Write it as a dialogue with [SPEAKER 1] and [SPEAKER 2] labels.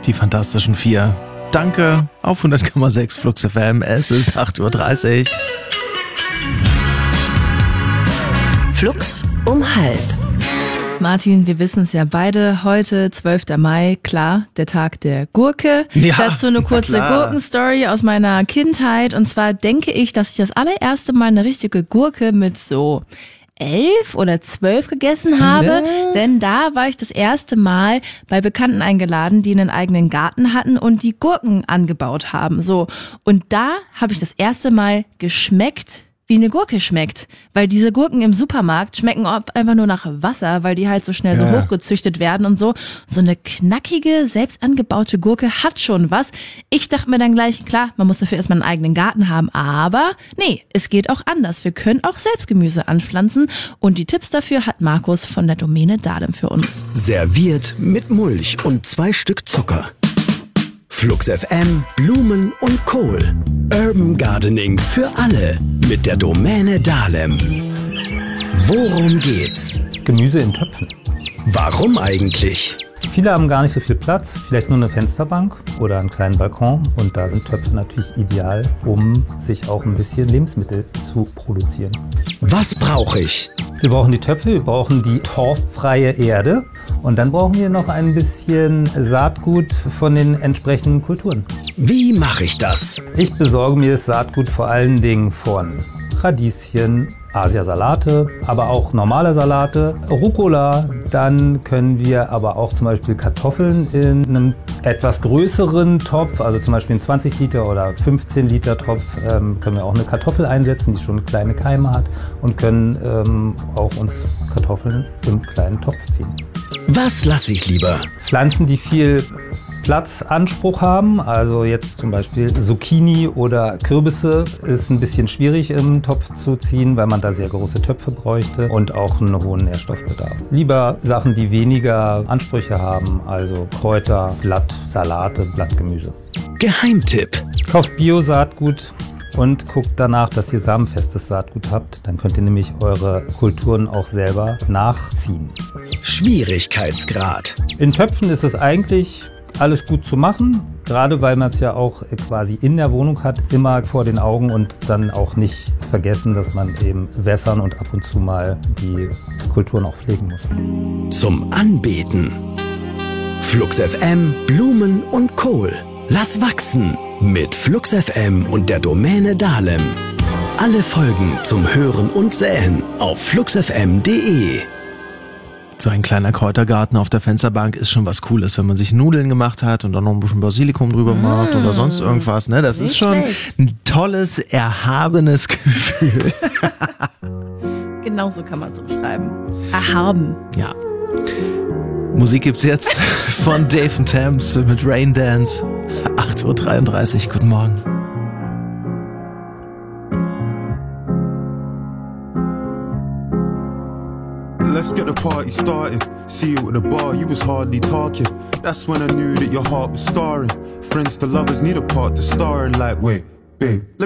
[SPEAKER 1] Die Fantastischen Vier. Danke auf 100,6 Flux FM. Es ist 8:30 Uhr.
[SPEAKER 2] Flux um 12:30.
[SPEAKER 3] Martin, wir wissen es ja beide, heute 12. Mai, klar, der Tag der Gurke.
[SPEAKER 1] Ja,
[SPEAKER 3] dazu eine kurze Gurkenstory aus meiner Kindheit. Und zwar denke ich, dass ich das allererste Mal eine richtige Gurke mit so 11 oder 12 gegessen habe, denn da war ich das erste Mal bei Bekannten eingeladen, die einen eigenen Garten hatten und die Gurken angebaut haben. So, und da habe ich das erste Mal geschmeckt, wie eine Gurke schmeckt, weil diese Gurken im Supermarkt schmecken oft einfach nur nach Wasser, weil die halt so schnell so hochgezüchtet werden und so. So eine knackige, selbst angebaute Gurke hat schon was. Ich dachte mir dann gleich, klar, man muss dafür erstmal einen eigenen Garten haben, aber nee, es geht auch anders. Wir können auch selbst Gemüse anpflanzen und die Tipps dafür hat Markus von der Domäne Dahlem für uns.
[SPEAKER 2] Serviert mit Mulch und 2 Stück Zucker. Flux FM, Blumen und Kohl. Urban Gardening für alle mit der Domäne Dahlem. Worum geht's?
[SPEAKER 4] Gemüse in Töpfen.
[SPEAKER 2] Warum eigentlich?
[SPEAKER 4] Viele haben gar nicht so viel Platz, vielleicht nur eine Fensterbank oder einen kleinen Balkon. Und da sind Töpfe natürlich ideal, um sich auch ein bisschen Lebensmittel zu produzieren.
[SPEAKER 2] Was brauche ich?
[SPEAKER 4] Wir brauchen die Töpfe, wir brauchen die torffreie Erde und dann brauchen wir noch ein bisschen Saatgut von den entsprechenden Kulturen.
[SPEAKER 2] Wie mache ich das?
[SPEAKER 4] Ich besorge mir das Saatgut vor allen Dingen von Radieschen, Asiasalate, aber auch normale Salate, Rucola. Dann können wir aber auch zum Beispiel Kartoffeln in einem etwas größeren Topf, also zum Beispiel einen 20 Liter oder 15 Liter Topf, können wir auch eine Kartoffel einsetzen, die schon kleine Keime hat und können auch uns Kartoffeln im kleinen Topf ziehen.
[SPEAKER 2] Was lasse ich lieber?
[SPEAKER 4] Pflanzen, die viel Platzanspruch haben, also jetzt zum Beispiel Zucchini oder Kürbisse, ist ein bisschen schwierig im Topf zu ziehen, weil man da sehr große Töpfe bräuchte und auch einen hohen Nährstoffbedarf. Lieber Sachen, die weniger Ansprüche haben, also Kräuter, Blattsalate, Blattgemüse.
[SPEAKER 2] Geheimtipp.
[SPEAKER 4] Kauft Bio-Saatgut und guckt danach, dass ihr samenfestes Saatgut habt. Dann könnt ihr nämlich eure Kulturen auch selber nachziehen.
[SPEAKER 2] Schwierigkeitsgrad.
[SPEAKER 4] In Töpfen ist es eigentlich alles gut zu machen, gerade weil man es ja auch quasi in der Wohnung hat, immer vor den Augen und dann auch nicht vergessen, dass man eben wässern und ab und zu mal die Kulturen auch pflegen muss.
[SPEAKER 2] Zum Anbeten. Flux FM, Blumen und Kohl. Lass wachsen mit Flux FM und der Domäne Dahlem. Alle Folgen zum Hören und Säen auf fluxfm.de.
[SPEAKER 1] So ein kleiner Kräutergarten auf der Fensterbank ist schon was Cooles, wenn man sich Nudeln gemacht hat und dann noch ein bisschen Basilikum drüber macht oder sonst irgendwas. Ne? Das ist schon ein tolles, erhabenes Gefühl.
[SPEAKER 3] Genauso kann man es umschreiben. Erhaben.
[SPEAKER 1] Ja. Musik gibt's jetzt von Dave & Thames mit Rain Dance. 8:33 Uhr, guten Morgen.
[SPEAKER 5] Let's get the party started. See you at the bar, you was hardly talking. That's when I knew that your heart was scarring. Friends to lovers need a part to star in. Like, wait, babe, let